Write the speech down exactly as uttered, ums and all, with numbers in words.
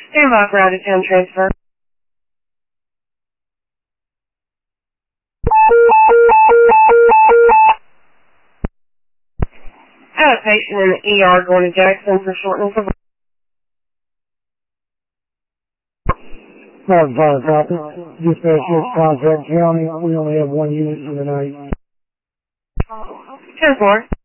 Stand by for out of town transfer. I have a patient in the E R going to Jackson for shortness of Five five copy. Dispatch contact county. We only have one unit for the night. ten four.